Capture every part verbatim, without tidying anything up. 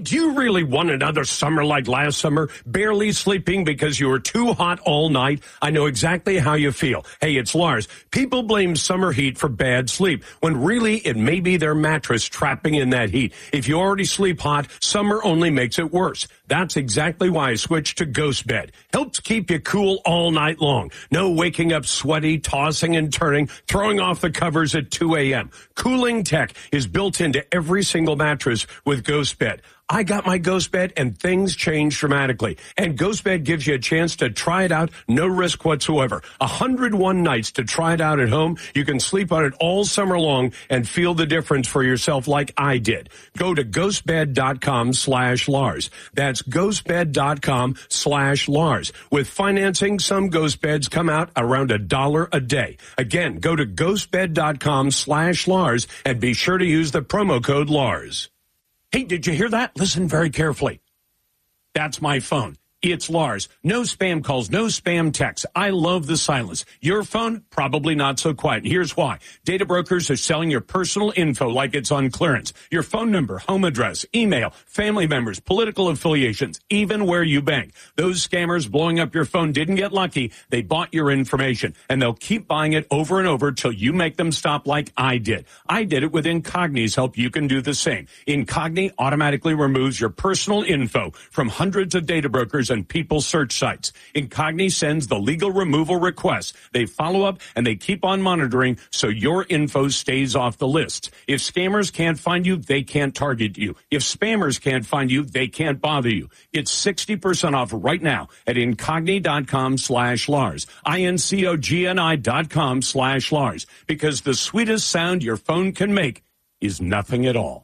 do you really want another summer like last summer? Barely sleeping because you were too hot all night? I know exactly how you feel. Hey, it's Lars. People blame summer heat for bad sleep, when really it may be their mattress trapping in that heat. If you already sleep hot, summer only makes it worse. That's exactly why I switched to Ghost Bed. Helps keep you cool all night long. No waking up sweaty, tossing and turning, throwing off the covers at two a.m. Cooling tech is built into every single mattress with Ghost Bed. I got my Ghost Bed and things changed dramatically. And Ghost Bed gives you a chance to try it out, no risk whatsoever. one hundred one nights to try it out at home. You can sleep on it all summer long and feel the difference for yourself like I did. Go to ghostbed.com slash Lars. That's ghostbed.com slash Lars. With financing, some Ghost Beds come out around a dollar a day. Again, go to ghostbed.com slash Lars and be sure to use the promo code Lars. Hey, did you hear that? Listen very carefully. That's my phone. It's Lars. No spam calls, no spam texts. I love the silence. Your phone, probably not so quiet. Here's why. Data brokers are selling your personal info like it's on clearance. Your phone number, home address, email, family members, political affiliations, even where you bank. Those scammers blowing up your phone didn't get lucky. They bought your information, and they'll keep buying it over and over till you make them stop like I did. I did it with Incogni's help. You can do the same. Incogni automatically removes your personal info from hundreds of data brokers and people search sites. Incogni sends the legal removal requests. They follow up and they keep on monitoring so your info stays off the list. If scammers can't find you, they can't target you. If spammers can't find you, they can't bother you. It's sixty percent off right now at incogni.com slash Lars. I-N-C-O-G-N-I dot com slash Lars. Because the sweetest sound your phone can make is nothing at all.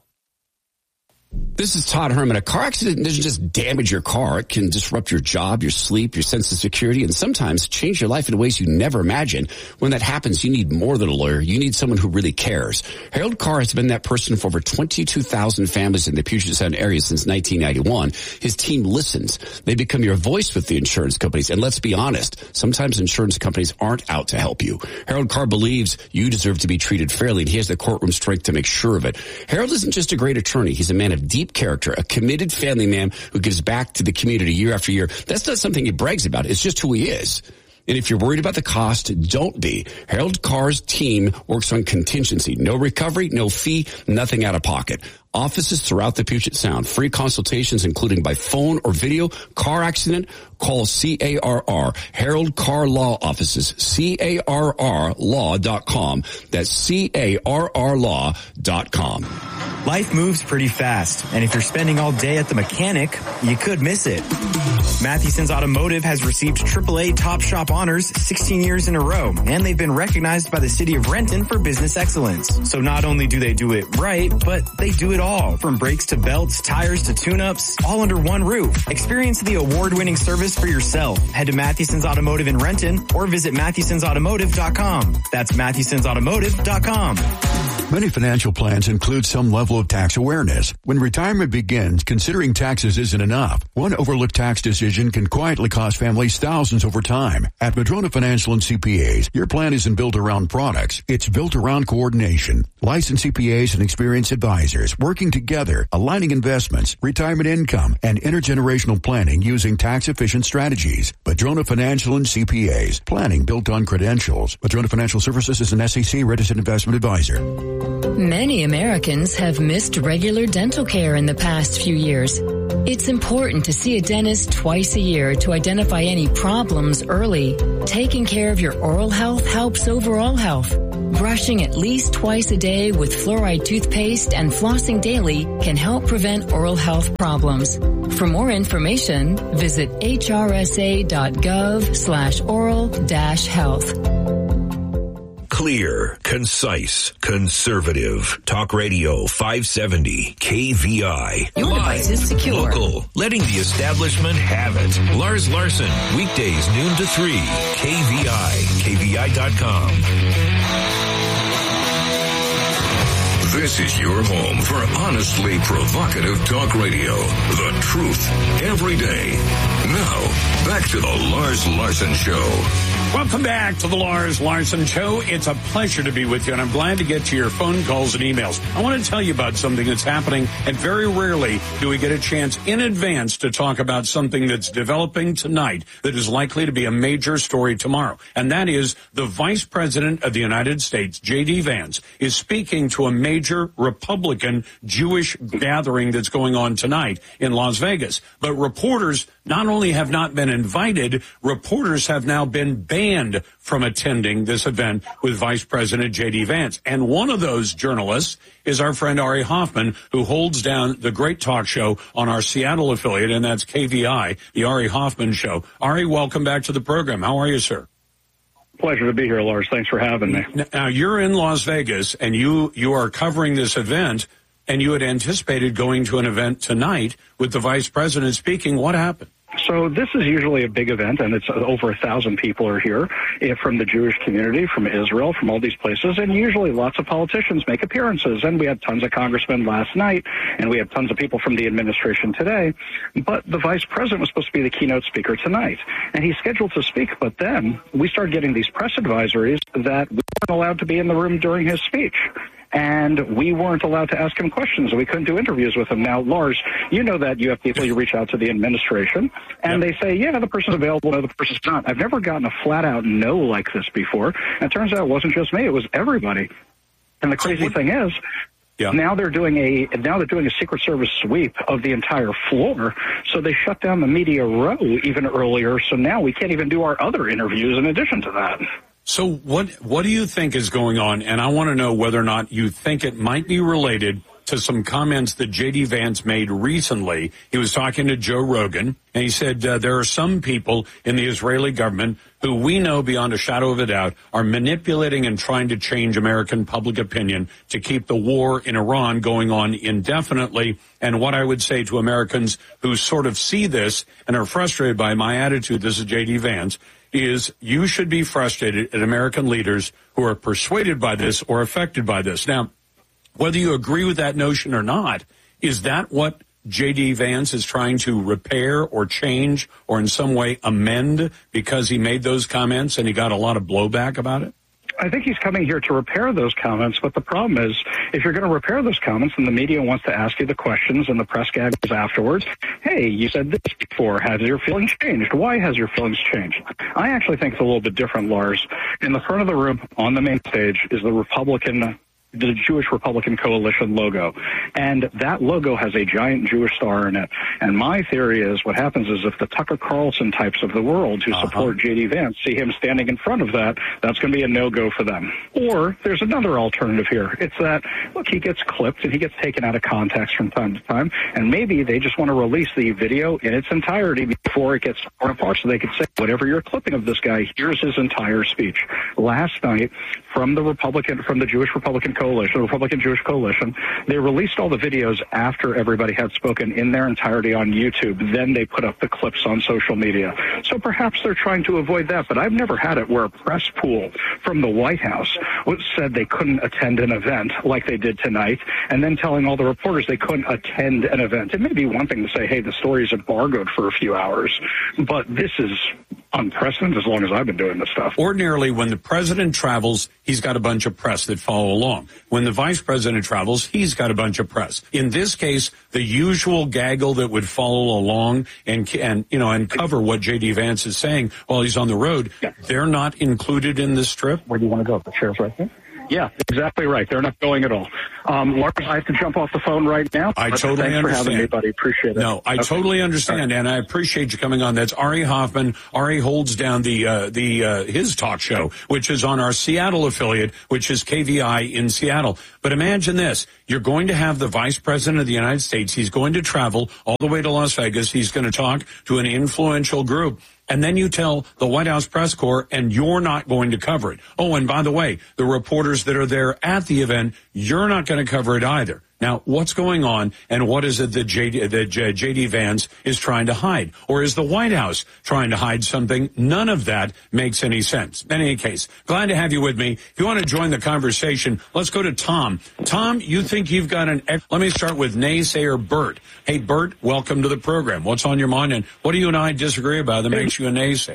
This is Todd Herman. A car accident doesn't just damage your car. It can disrupt your job, your sleep, your sense of security, and sometimes change your life in ways you never imagined. When that happens, you need more than a lawyer. You need someone who really cares. Harold Carr has been that person for over twenty-two thousand families in the Puget Sound area since nineteen ninety-one. His team listens. They become your voice with the insurance companies. And let's be honest, sometimes insurance companies aren't out to help you. Harold Carr believes you deserve to be treated fairly, and he has the courtroom strength to make sure of it. Harold isn't just a great attorney. He's a man of deep character, a committed family man who gives back to the community year after year. That's not something he brags about. It's just who he is. And if you're worried about the cost, don't be. Harold Carr's team works on contingency. No recovery, no fee, nothing out of pocket. Offices throughout the Puget Sound. Free consultations, including by phone or video. Car accident, call C A R R. Harold Carr Law Offices. C A R R law dot com. That's C A R R law dot com. Life moves pretty fast, and if you're spending all day at the mechanic, you could miss it. Matheson's Automotive has received triple A Top Shop honors sixteen years in a row, and they've been recognized by the city of Renton for business excellence. So not only do they do it right, but they do it all, from brakes to belts, tires to tune-ups, all under one roof. Experience the award-winning service for yourself. Head to Matheson's Automotive in Renton or visit mathesons automotive dot com. That's mathesons automotive dot com. Many financial plans include some level of tax awareness. When retirement begins, considering taxes isn't enough. One overlooked tax decision can quietly cost families thousands over time. At Madrona Financial and C P As, your plan isn't built around products. It's built around coordination. Licensed C P As and experienced advisors working together, aligning investments, retirement income, and intergenerational planning using tax-efficient strategies. Madrona Financial and C P As. Planning built on credentials. Madrona Financial Services is an S E C registered investment advisor. Many Americans have missed regular dental care in the past few years. It's important to see a dentist twice a year to identify any problems early. Taking care of your oral health helps overall health. Brushing at least twice a day with fluoride toothpaste and flossing daily can help prevent oral health problems. For more information, visit H R S A dot gov slash oral dash health. Clear, concise, conservative. Talk Radio five seventy K V I. Your device is secure. Local, letting the establishment have it. Lars Larson, weekdays noon to three. K V I, K V I dot com. This is your home for honestly provocative talk radio. The truth every day. Now, back to the Lars Larson Show. Welcome back to the Lars Larson Show. It's a pleasure to be with you, and I'm glad to get to your phone calls and emails. I want to tell you about something that's happening, and very rarely do we get a chance in advance to talk about something that's developing tonight that is likely to be a major story tomorrow, and that is the Vice President of the United States, J D. Vance, is speaking to a major Republican Jewish gathering that's going on tonight in Las Vegas. But reporters not only have not been invited, reporters have now been banned from attending this event with Vice President J D. Vance. And one of those journalists is our friend Ari Hoffman, who holds down the great talk show on our Seattle affiliate, and that's K V I, the Ari Hoffman Show. Ari, welcome back to the program. How are you, sir? Pleasure to be here, Lars. Thanks for having me. Now, you're in Las Vegas, and you, you are covering this event, and you had anticipated going to an event tonight with the Vice President speaking. What happened? So this is usually a big event, and it's over a thousand people are here from the Jewish community, from Israel, from all these places, and usually lots of politicians make appearances. And we had tons of congressmen last night, and we had tons of people from the administration today. But the vice president was supposed to be the keynote speaker tonight, and he's scheduled to speak. But then we started getting these press advisories that we weren't allowed to be in the room during his speech. And we weren't allowed to ask him questions. We couldn't do interviews with him. Now, Lars, you know that you have people, you reach out to the administration, and yep. they say, yeah, the person's available, no, the person's not. I've never gotten a flat-out no like this before. And it turns out it wasn't just me. It was everybody. And the crazy thing is, yeah. now they're doing a now they're doing a Secret Service sweep of the entire floor. So they shut down the media row even earlier. So now we can't even do our other interviews in addition to that. So what what do you think is going on? And I want to know whether or not you think it might be related to some comments that J D. Vance made recently. He was talking to Joe Rogan, and he said uh, there are some people in the Israeli government who we know beyond a shadow of a doubt are manipulating and trying to change American public opinion to keep the war in Iran going on indefinitely. And what I would say to Americans who sort of see this and are frustrated by my attitude, this is J D. Vance, is you should be frustrated at American leaders who are persuaded by this or affected by this. Now, whether you agree with that notion or not, is that what J D. Vance is trying to repair or change or in some way amend because he made those comments and he got a lot of blowback about it? I think he's coming here to repair those comments, but the problem is, if you're going to repair those comments, then the media wants to ask you the questions and the press gags afterwards. Hey, you said this before. Has your feelings changed? Why has your feelings changed? I actually think it's a little bit different, Lars. In the front of the room, on the main stage, is the Republican the Jewish Republican Coalition logo. And that logo has a giant Jewish star in it. And my theory is what happens is if the Tucker Carlson types of the world who uh-huh. support J D. Vance see him standing in front of that, that's going to be a no-go for them. Or there's another alternative here. It's that, look, he gets clipped and he gets taken out of context from time to time. And maybe they just want to release the video in its entirety before it gets torn apart so they could say, whatever you're clipping of this guy, here's his entire speech. Last night, from the Republican, from the Jewish Republican Coalition, Republican Jewish Coalition, they released all the videos after everybody had spoken in their entirety on YouTube. Then they put up the clips on social media. So perhaps they're trying to avoid that, but I've never had it where a press pool from the White House said they couldn't attend an event like they did tonight, and then telling all the reporters they couldn't attend an event. It may be one thing to say, hey, the story is embargoed for a few hours, but this is unprecedented as long as I've been doing this stuff. Ordinarily, when the president travels, he's got a bunch of press that follow along. When the vice president travels, he's got a bunch of press. In this case, the usual gaggle that would follow along and, and you know, and cover what J D. Vance is saying while he's on the road, yeah. They're not included in this trip? Where do you want to go? The chair's right there? Yeah, exactly right. They're not going at all. Um, Lars, I have to jump off the phone right now. I totally Thanks understand. for having me, buddy. Appreciate it. No, I okay. totally understand, and I appreciate you coming on. That's Ari Hoffman. Ari holds down the uh, the uh, his talk show, which is on our Seattle affiliate, which is K V I in Seattle. But imagine this. You're going to have the Vice President of the United States. He's going to travel all the way to Las Vegas. He's going to talk to an influential group. And then you tell the White House press corps, and you're not going to cover it. Oh, and by the way, the reporters that are there at the event, you're not going to cover it either. Now, what's going on, and what is it that J D, that J D. Vance is trying to hide? Or is the White House trying to hide something? None of that makes any sense. In any case, glad to have you with me. If you want to join the conversation, let's go to Tom. Tom, you think you've got an... Let me start with naysayer Bert. Hey, Bert, welcome to the program. What's on your mind, and what do you and I disagree about that makes you a naysayer?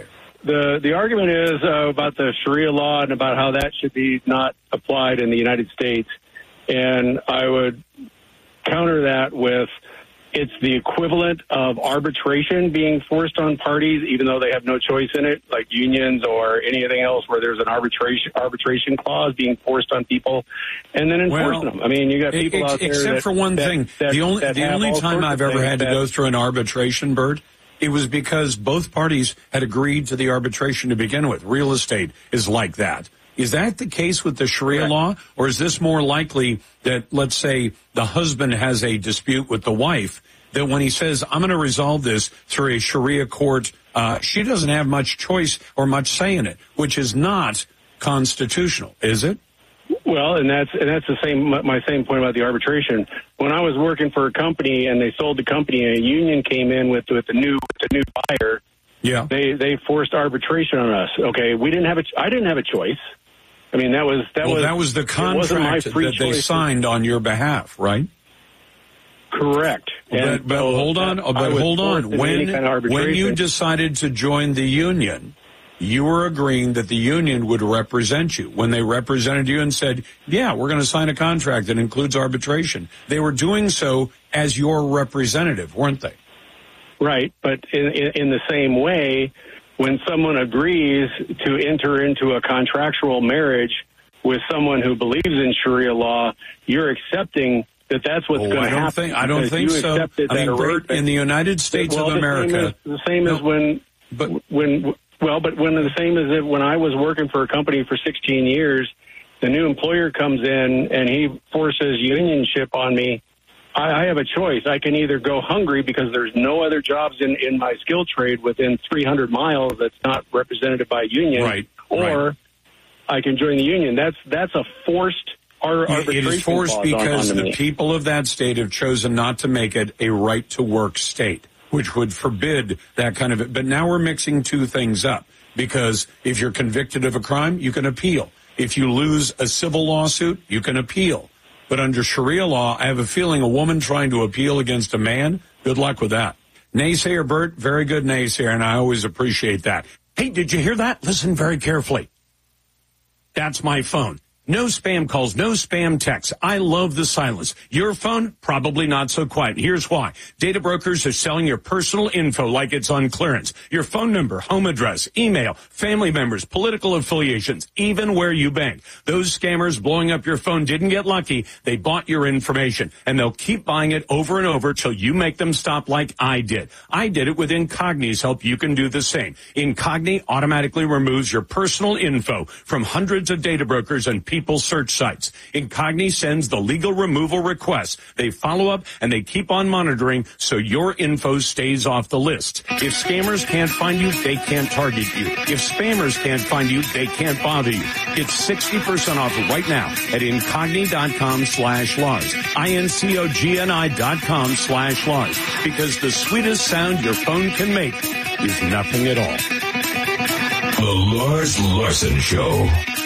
the the argument is uh, about the Sharia law and about how that should be not applied in the United States. And I would counter that with it's the equivalent of arbitration being forced on parties, even though they have no choice in it, like unions or anything else where there's an arbitration arbitration clause being forced on people, and then enforcing well, them. I mean, you got people ex- out there except that, for one that, thing. That, the only that the only time I've ever had to go through an arbitration, Bert, it was because both parties had agreed to the arbitration to begin with. Real estate is like that. Is that the case with the Sharia Correct. law, or is this more likely that, let's say, the husband has a dispute with the wife, that when he says, I'm going to resolve this through a Sharia court, uh, she doesn't have much choice or much say in it, which is not constitutional, is it? Well, and that's and that's the same my same point about the arbitration. When I was working for a company and they sold the company and a union came in with with a new with a new buyer, yeah, they they forced arbitration on us. Okay, we didn't have a I didn't have a choice. I mean, that was that well, was that was the contract that they choice. signed on your behalf, right? Correct. Well, but, but so hold on, but hold on. When kind of when you decided to join the union, you were agreeing that the union would represent you. When they represented you and said, yeah, we're going to sign a contract that includes arbitration, they were doing so as your representative, weren't they? Right, but in, in, in the same way, when someone agrees to enter into a contractual marriage with someone who believes in Sharia law, you're accepting that that's what's oh, going to happen. Think, I don't think so. I mean, Bert, in the United States well, of America, the same as, the same no, as when, but when, well, but when the same as if when I was working for a company for sixteen years, the new employer comes in and he forces unionship on me. I, I have a choice. I can either go hungry because there's no other jobs in, in my skill trade within three hundred miles that's not represented by a union, right, or right. I can join the union. That's that's a forced ar- arbitration It is forced because on, on the me. people of that state have chosen not to make it a right-to-work state, which would forbid that kind of it. But now we're mixing two things up, because if you're convicted of a crime, you can appeal. If you lose a civil lawsuit, you can appeal. But under Sharia law, I have a feeling a woman trying to appeal against a man, good luck with that. Naysayer, Bert, very good naysayer, and I always appreciate that. Hey, did you hear that? Listen very carefully. That's my phone. No spam calls, no spam texts. I love the silence. Your phone, probably not so quiet. Here's why. Data brokers are selling your personal info like it's on clearance. Your phone number, home address, email, family members, political affiliations, even where you bank. Those scammers blowing up your phone didn't get lucky. They bought your information, and they'll keep buying it over and over till you make them stop like I did. I did it with Incogni's help. You can do the same. Incogni automatically removes your personal info from hundreds of data brokers and people search sites. Incogni sends the legal removal requests. They follow up and they keep on monitoring so your info stays off the list. If scammers can't find you, they can't target you. If spammers can't find you, they can't bother you. Get sixty percent off right now at incogni.com slash Lars. I-N-C-O-G-N-I dot com slash Lars. Because the sweetest sound your phone can make is nothing at all. The Lars Larson Show.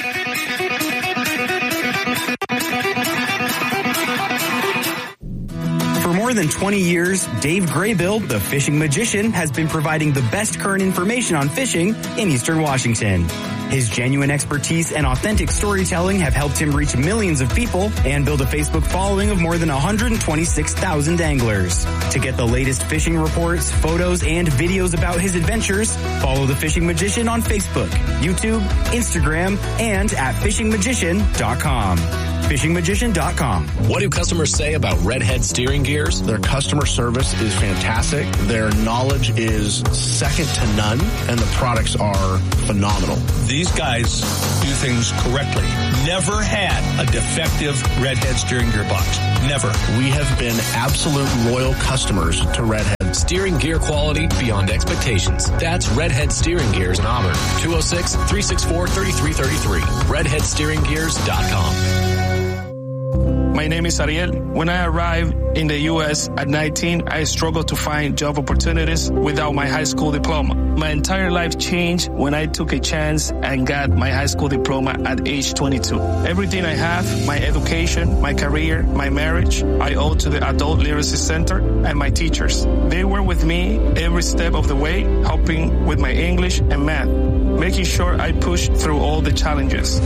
For more than twenty years, Dave Graybill, the fishing magician, has been providing the best current information on fishing in Eastern Washington. His genuine expertise and authentic storytelling have helped him reach millions of people and build a Facebook following of more than one hundred twenty-six thousand anglers. To get the latest fishing reports, photos, and videos about his adventures, follow the Fishing Magician on Facebook, YouTube, Instagram, and at fishing magician dot com. fishing magician dot com. What do customers say about Redhead steering gears? Their customer service is fantastic. Their knowledge is second to none, and the products are phenomenal. These guys do things correctly. Never had a defective Redhead steering gear box. Never. We have been absolute loyal customers to Redhead. Steering gear quality beyond expectations. That's Redhead Steering Gears in Auburn. two oh six, three six four, three three three three. redhead steering gears dot com. My name is Ariel. When I arrived in the U S at nineteen, I struggled to find job opportunities without my high school diploma. My entire life changed when I took a chance and got my high school diploma at age twenty-two. Everything I have, my education, my career, my marriage, I owe to the Adult Literacy Center and my teachers. They were with me every step of the way, helping with my English and math, making sure I push through all the challenges.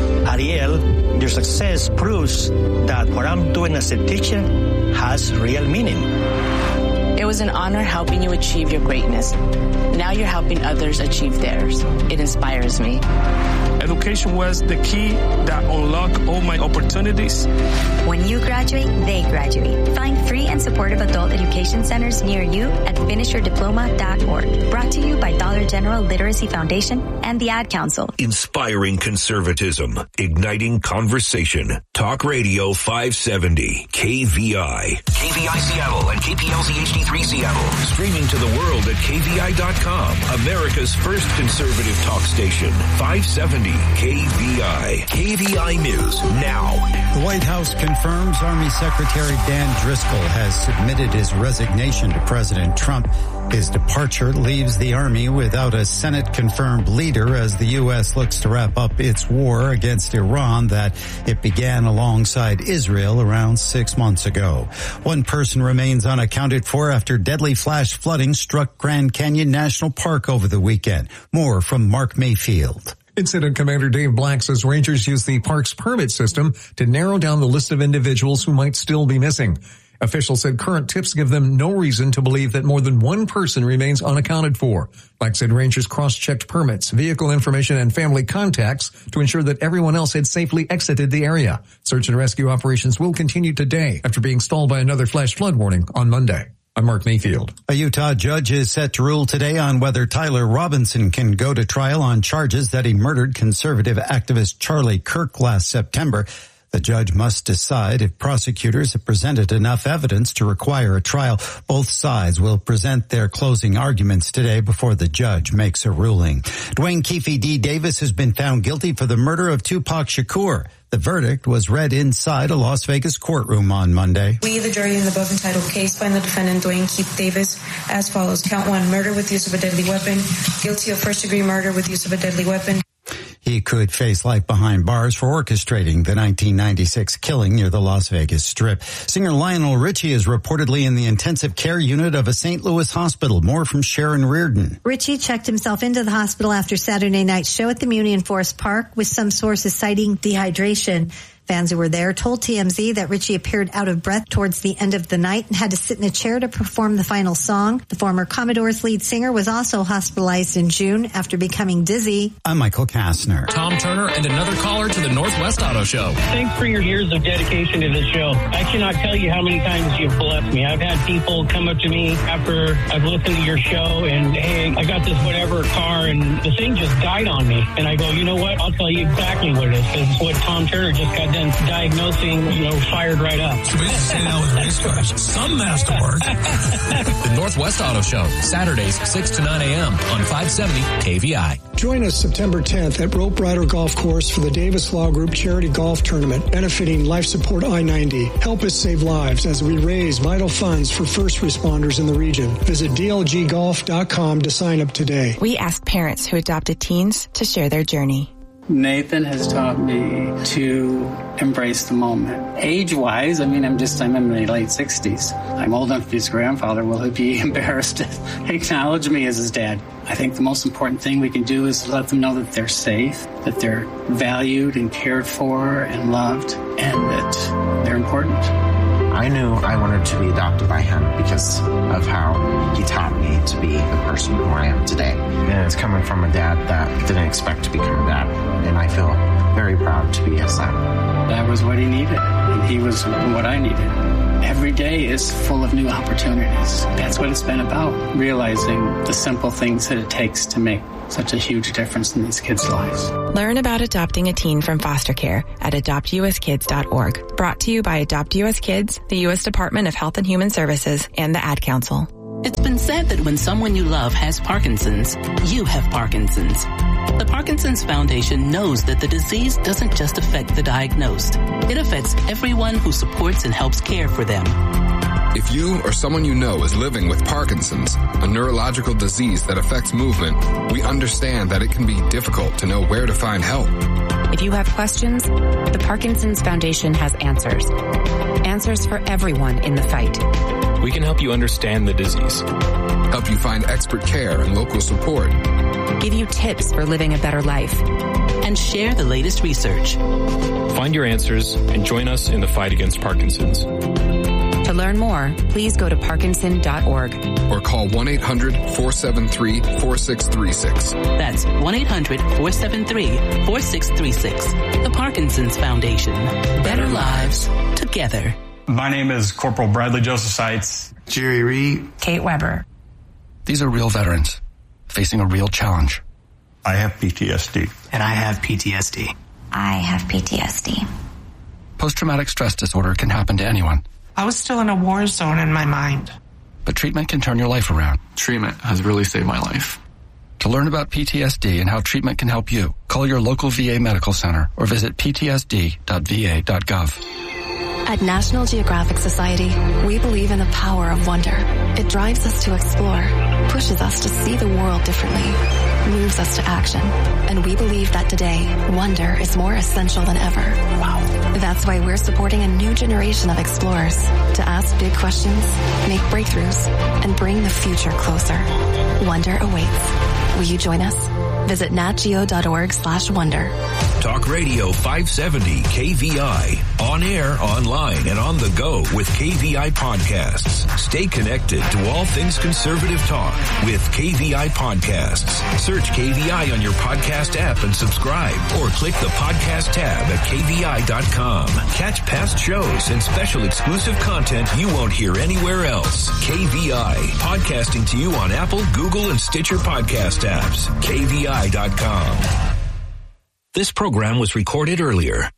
Ariel, your success proves that what I'm doing as a teacher has real meaning. It was an honor helping you achieve your greatness. Now you're helping others achieve theirs. It inspires me. Education was the key that unlocked all my opportunities. When you graduate, they graduate. Find free and supportive adult education centers near you at finish your diploma dot org. Brought to you by Dollar General Literacy Foundation and the Ad Council. Inspiring conservatism, igniting conversation. Talk Radio five seventy, K V I. K V I Seattle and K P L Z H D three Seattle. Streaming to the world at K V I dot com. America's first conservative talk station. five seventy K V I. K V I News now. The White House confirms Army Secretary Dan Driscoll has submitted his resignation to President Trump. His departure leaves the Army without a Senate-confirmed leader as the U S looks to wrap up its war against Iran that it began alongside Israel around six months ago. One person remains unaccounted for after deadly flash flooding struck Grand Canyon National Park over the weekend. More from Mark Mayfield. Incident Commander Dave Black says rangers use the park's permit system to narrow down the list of individuals who might still be missing. Officials said current tips give them no reason to believe that more than one person remains unaccounted for. Black said rangers cross-checked permits, vehicle information, and family contacts to ensure that everyone else had safely exited the area. Search and rescue operations will continue today after being stalled by another flash flood warning on Monday. I'm Mark Mayfield. A Utah judge is set to rule today on whether Tyler Robinson can go to trial on charges that he murdered conservative activist Charlie Kirk last September. The judge must decide if prosecutors have presented enough evidence to require a trial. Both sides will present their closing arguments today before the judge makes a ruling. Dwayne Keefe D. Davis has been found guilty for the murder of Tupac Shakur. The verdict was read inside a Las Vegas courtroom on Monday. We, the jury in the above entitled case, find the defendant Dwayne Keefe Davis as follows. Count one, murder with use of a deadly weapon. Guilty of first-degree murder with use of a deadly weapon. He could face life behind bars for orchestrating the nineteen ninety-six killing near the Las Vegas Strip. Singer Lionel Richie is reportedly in the intensive care unit of a Saint Louis hospital. More from Sharon Reardon. Richie checked himself into the hospital after Saturday night's show at the Muni in Forest Park, with some sources citing dehydration. Fans who were there told T M Z that Richie appeared out of breath towards the end of the night and had to sit in a chair to perform the final song. The former Commodores lead singer was also hospitalized in June after becoming dizzy. I'm Michael Kastner. Tom Turner and another caller to the Northwest Auto Show. Thanks for your years of dedication to this show. I cannot tell you how many times you've blessed me. I've had people come up to me after I've listened to your show and, hey, I got this whatever car and the thing just died on me. And I go, you know what? I'll tell you exactly what it is. It's what Tom Turner just got done diagnosing, you know, fired right up. So we just say that with race cars. Some masterwork. The Northwest Auto Show, Saturdays, six to nine a.m. on five seventy K V I. Join us September tenth at Rope Rider Golf Course for the Davis Law Group Charity Golf Tournament, benefiting Life Support I ninety. Help us save lives as we raise vital funds for first responders in the region. Visit D L G golf dot com to sign up today. We ask parents who adopted teens to share their journey. Nathan has taught me to embrace the moment. Age-wise, I mean, I'm just, I'm in my late sixties. I'm old enough to be his grandfather. Will he be embarrassed to acknowledge me as his dad? I think the most important thing we can do is let them know that they're safe, that they're valued and cared for and loved, and that they're important. I knew I wanted to be adopted by him because of how he taught me to be the person who I am today. And it's coming from a dad that didn't expect to become a dad. And I feel very proud to be his son. That was what he needed, and he was what I needed. Every day is full of new opportunities. That's what it's been about, realizing the simple things that it takes to make such a huge difference in these kids' lives. Learn about adopting a teen from foster care at adopt U S kids dot org. Brought to you by Adopt U S Kids, the U S Department of Health and Human Services, and the Ad Council. It's been said that when someone you love has Parkinson's, you have Parkinson's. The Parkinson's Foundation knows that the disease doesn't just affect the diagnosed. It affects everyone who supports and helps care for them. If you or someone you know is living with Parkinson's, a neurological disease that affects movement, we understand that it can be difficult to know where to find help. If you have questions, the Parkinson's Foundation has answers. Answers for everyone in the fight. We can help you understand the disease. Help you find expert care and local support. Give you tips for living a better life. And share the latest research. Find your answers and join us in the fight against Parkinson's. To learn more, please go to parkinson dot org. Or call one eight hundred four seven three four six three six. That's one eight hundred four seven three four six three six. The Parkinson's Foundation. Better lives together. My name is Corporal Bradley Joseph Seitz. Jerry Reed. Kate Weber. These are real veterans facing a real challenge. I have P T S D. And I have P T S D. I have P T S D. Post-traumatic stress disorder can happen to anyone. I was still in a war zone in my mind. But treatment can turn your life around. Treatment has really saved my life. To learn about P T S D and how treatment can help you, call your local V A medical center or visit p t s d dot v a dot gov. At National Geographic Society, we believe in the power of wonder. It drives us to explore, pushes us to see the world differently, moves us to action. And we believe that today, wonder is more essential than ever. Wow. That's why we're supporting a new generation of explorers to ask big questions, make breakthroughs, and bring the future closer. Wonder awaits. Will you join us? Visit natgeo.org slash wonder. Talk Radio five seventy K V I. On air, online, and on the go with K V I Podcasts. Stay connected to all things conservative talk with K V I Podcasts. Search K V I on your podcast app and subscribe, or click the podcast tab at k v i dot com. Catch past shows and special exclusive content you won't hear anywhere else. K V I. Podcasting to you on Apple, Google, and Stitcher podcast apps. K V I dot com. This program was recorded earlier.